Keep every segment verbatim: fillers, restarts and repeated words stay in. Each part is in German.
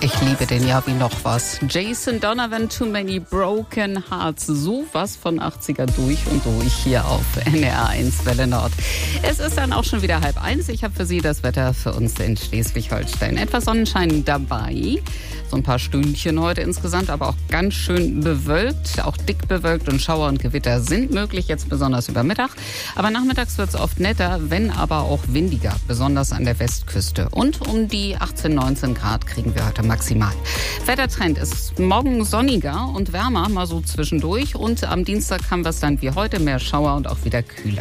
Ich liebe den ja wie noch was. Jason Donovan, Too Many Broken Hearts. Sowas von achtziger durch und durch hier auf N D R eins Welle Nord. Es ist dann auch schon wieder halb eins. Ich habe für Sie das Wetter für uns in Schleswig-Holstein. Etwas Sonnenschein dabei. So ein paar Stündchen heute insgesamt, aber auch ganz schön bewölkt. Auch dick bewölkt und Schauer und Gewitter sind möglich, jetzt besonders über Mittag. Aber nachmittags wird es oft netter, wenn aber auch windiger, besonders an der Westküste. Und um die achtzehn, neunzehn Grad kriegen wir heute maximal. Wettertrend ist morgen sonniger und wärmer, mal so zwischendurch. Und am Dienstag haben wir es dann wie heute, mehr Schauer und auch wieder kühler.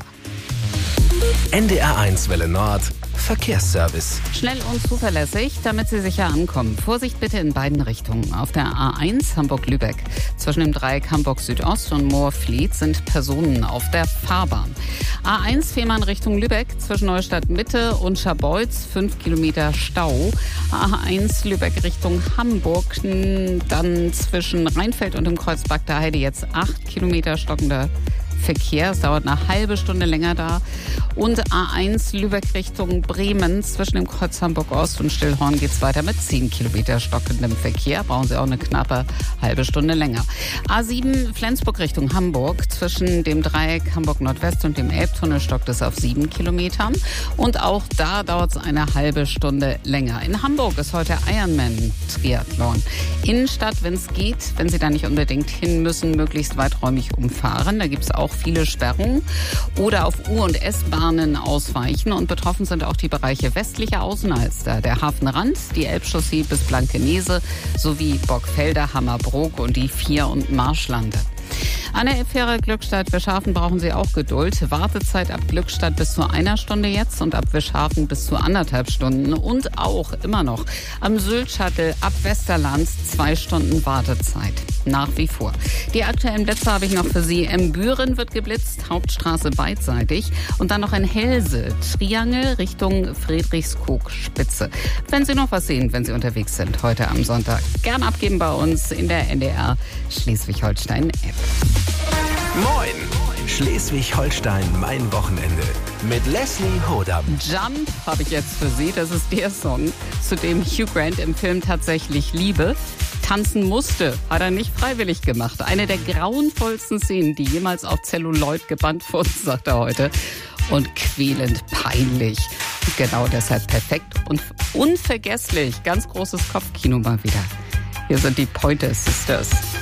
N D R eins Welle Nord Verkehrsservice. Schnell und zuverlässig, damit Sie sicher ankommen. Vorsicht bitte in beiden Richtungen. Auf der A eins Hamburg-Lübeck zwischen dem Dreieck Hamburg-Südost und Moorfleet sind Personen auf der Fahrbahn. A eins Fehmarn Richtung Lübeck zwischen Neustadt-Mitte und Scharbeutz fünf Kilometer Stau. A eins Lübeck Richtung Hamburg, dann zwischen Rheinfeld und dem Kreuz Bagda Heide jetzt acht Kilometer stockender Verkehr. Es dauert eine halbe Stunde länger da. Und A eins Lübeck Richtung Bremen zwischen dem Kreuz Hamburg-Ost und Stillhorn geht es weiter mit zehn Kilometer stockendem Verkehr. Brauchen Sie auch eine knappe halbe Stunde länger. A sieben Flensburg Richtung Hamburg zwischen dem Dreieck Hamburg-Nordwest und dem Elbtunnel stockt es auf sieben Kilometern. Und auch da dauert es eine halbe Stunde länger. In Hamburg ist heute Ironman-Triathlon. Innenstadt, wenn es geht, wenn Sie da nicht unbedingt hin müssen, möglichst weiträumig umfahren. Da gibt es auch viele Sperrungen. Oder auf U- und S-Bahnen ausweichen. Und betroffen sind auch die Bereiche westlicher Außenalster, der Hafenrand, die Elbchaussee bis Blankenese sowie Borgfelder, Hammerbrook und die Vier- und Marschlande. An der Fähre Glückstadt-Wischhafen brauchen Sie auch Geduld. Wartezeit ab Glückstadt bis zu einer Stunde jetzt und ab Wischhafen bis zu anderthalb Stunden. Und auch immer noch am Sylt-Shuttle ab Westerland zwei Stunden Wartezeit. Nach wie vor. Die aktuellen Blitze habe ich noch für Sie. Embüren wird geblitzt, Hauptstraße beidseitig. Und dann noch in Helse, Triangel Richtung Friedrichskoog-Spitze. Wenn Sie noch was sehen, wenn Sie unterwegs sind heute am Sonntag, gern abgeben bei uns in der N D R Schleswig-Holstein-App. Moin! Schleswig-Holstein, mein Wochenende. Mit Leslie Hodam. Jump habe ich jetzt für Sie. Das ist der Song, zu dem Hugh Grant im Film Tatsächlich Liebe tanzen musste. Hat er nicht freiwillig gemacht. Eine der grauenvollsten Szenen, die jemals auf Celluloid gebannt wurden, sagt er heute. Und quälend peinlich. Und genau deshalb perfekt und unvergesslich. Ganz großes Kopfkino mal wieder. Hier sind die Pointer Sisters.